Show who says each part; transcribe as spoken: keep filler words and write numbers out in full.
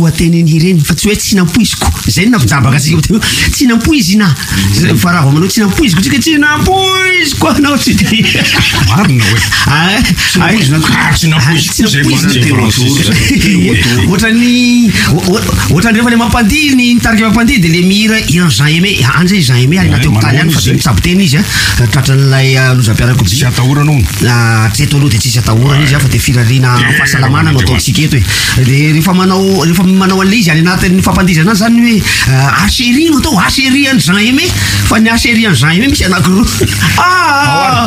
Speaker 1: lohateny ireny fa tsy hoe tsy nampoiziko zay navijabaka asika tsy nampoizy na fa raha manao tsy nampoiziko tsika tsy nampoiziko anao tsy
Speaker 2: marina hoe tsy nampoiziko
Speaker 1: ohatrany ohatrany rehefa le mampandihy ny nitarika mampandihy de le mihira iran Jean Aimé anja Jean Aimé ary nateo hôpitaly any fa de mitsabo teny izy a tratran'ilay lozam-piarakodia
Speaker 2: tsy atahorana
Speaker 1: tsy eto aloha de tsisy atahorana izy a fa de firarina fahasalamana no ataontsika eto e de rehefa manao rehefa manao an'le izy any anatin'ny fampandihizana anazy zany hoe asérie no atao asérie any Jean Aimé fa ny asérie any Jean Aimé misy anakiroa ah